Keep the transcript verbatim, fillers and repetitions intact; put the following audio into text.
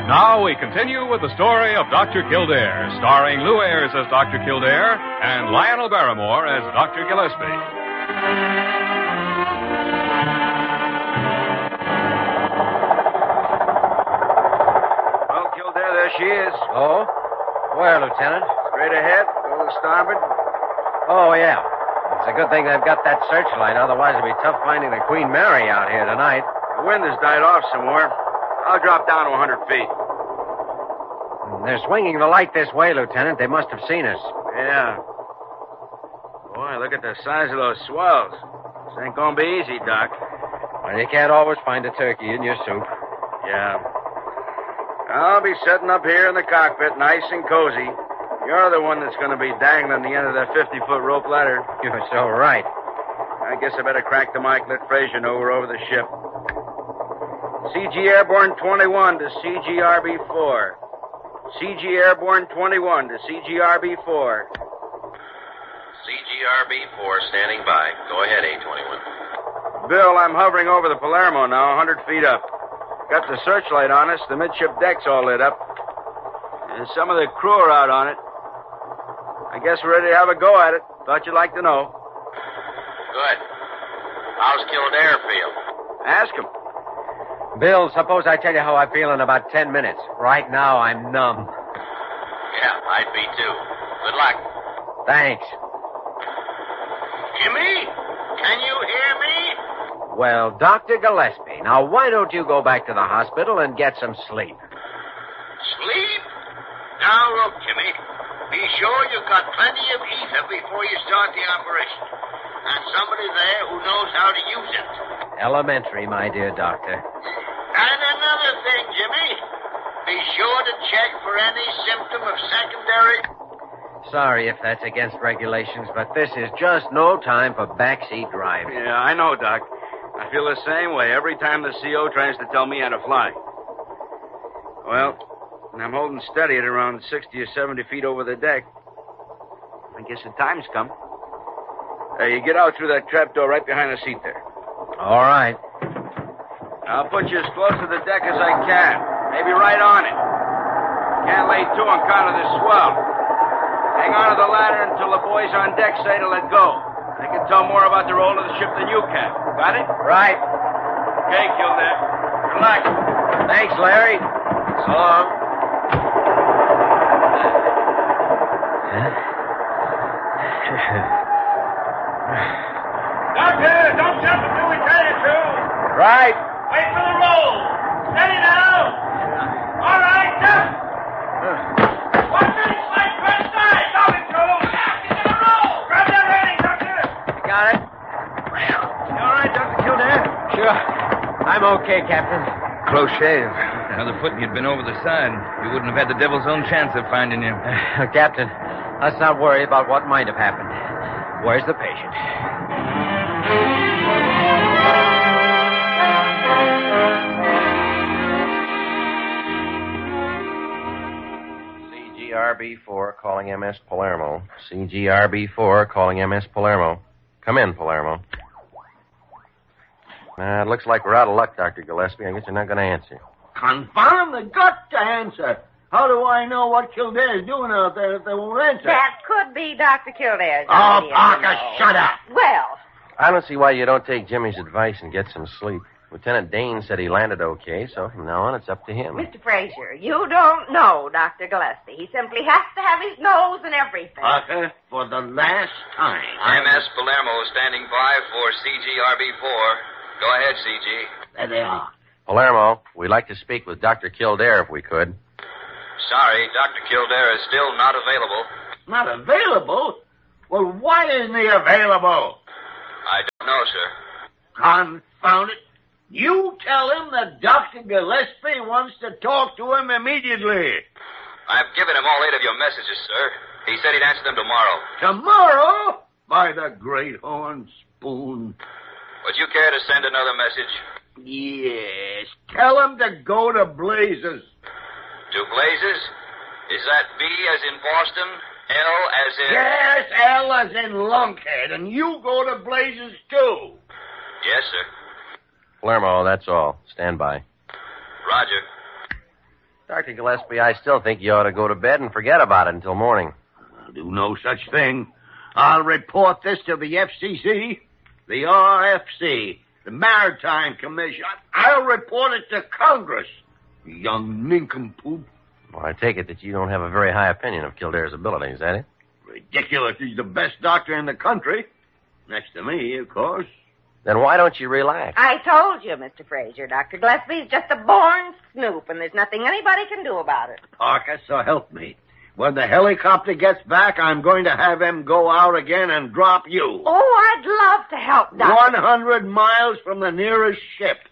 Now we continue with the story of Doctor Kildare, starring Lou Ayres as Doctor Kildare and Lionel Barrymore as Doctor Gillespie. Well, Kildare, there she is. Oh? Where, Lieutenant? Straight ahead, go to starboard. Oh, yeah. It's a good thing they've got that searchlight. Otherwise, it'd be tough finding the Queen Mary out here tonight. The wind has died off some more. I'll drop down to one hundred feet. They're swinging the light this way, Lieutenant. They must have seen us. Yeah. Boy, look at the size of those swells. This ain't gonna be easy, Doc. Well, you can't always find a turkey in your soup. Yeah. I'll be sitting up here in the cockpit, nice and cozy. You're the one that's gonna be dangling the end of that fifty-foot rope ladder. You're so right. I guess I better crack the mic, let Frazier know we're over the ship. C G Airborne twenty-one to C G R B four. C G Airborne twenty-one to C G R B four. C G R B four standing by. Go ahead, A twenty-one. Bill, I'm hovering over the Palermo now, one hundred feet up. Got the searchlight on us. The midship deck's all lit up. And some of the crew are out on it. I guess we're ready to have a go at it. Thought you'd like to know. Good. How's Kildare feel? Ask him. Bill, suppose I tell you how I feel in about ten minutes. Right now, I'm numb. Yeah, I'd be too. Good luck. Thanks. Jimmy, can you hear me? Well, Doctor Gillespie, now why don't you go back to the hospital and get some sleep? Sleep? Now, look, Jimmy. Be sure you've got plenty of ether before you start the operation. And somebody there who knows how to use it. Elementary, my dear doctor. And another thing, Jimmy. Be sure to check for any symptom of secondary... Sorry if that's against regulations, but this is just no time for backseat driving. Yeah, I know, Doc. I feel the same way every time the C O tries to tell me how to fly. Well, I'm holding steady at around sixty or seventy feet over the deck. I guess the time's come. Uh, you get out through that trapdoor right behind the seat there. All right. I'll put you as close to the deck as I can. Maybe right on it. Can't lay to on account of the swell. Hang on to the ladder until the boys on deck say to let go. They can tell more about the roll of the ship than you can. Got it? Right. Okay, Kildare. Good luck. Thanks, Larry. So long. Doctor, don't jump until we tell you to. Right. Wait for the roll. Steady now. All right, jump. One minute, slide first side. Stop it, Joe. He's in a roll. Grab that railing, Doctor. Got it. You all right, Doctor Kildare? Sure. I'm okay, Captain. Close shave. Another foot and you'd been over the side. You wouldn't have had the devil's own chance of finding you. Uh, Captain, let's not worry about what might have happened. Where's the patient? C G R B four calling M S Palermo. C G R B four calling M S Palermo. Come in, Palermo. Uh, it looks like we're out of luck, Doctor Gillespie. I guess you're not going to answer. Confound the got to answer. How do I know what Kildare's doing out there if they won't answer? That could be Doctor Kildare's Oh, idea, Parker, you know. shut up. Well, I don't see why you don't take Jimmy's advice and get some sleep. Lieutenant Dane said he landed okay, so from now on it's up to him. Mister Frazier, you don't know Doctor Gillespie. He simply has to have his nose and everything. Parker, for the last time. M S Palermo standing by for C G R B four. Go ahead, C G. There they are. Palermo, we'd like to speak with Doctor Kildare if we could. Sorry, Doctor Kildare is still not available. Not available? Well, why isn't he available? I don't know, sir. Confound it. You tell him that Doctor Gillespie wants to talk to him immediately. I've given him all eight of your messages, sir. He said he'd answer them tomorrow. Tomorrow? By the great horn spoon. Would you care to send another message? Yes. Tell him to go to blazes. To Blazes? Is that B as in Boston? L as in... Yes, L as in lunkhead. And you go to blazes, too. Yes, sir. Palermo, that's all. Stand by. Roger. Doctor Gillespie, I still think you ought to go to bed and forget about it until morning. I'll do no such thing. I'll report this to the F C C, the R F C, the Maritime Commission. I'll report it to Congress. Young nincompoop. Well, I take it that you don't have a very high opinion of Kildare's abilities, is that it? Ridiculous. He's the best doctor in the country. Next to me, of course. Then why don't you relax? I told you, Mister Frazier, Doctor Gillespie's just a born snoop, and there's nothing anybody can do about it. Parker, so help me. When the helicopter gets back, I'm going to have him go out again and drop you. Oh, I'd love to help, Doctor. One hundred miles from the nearest ship.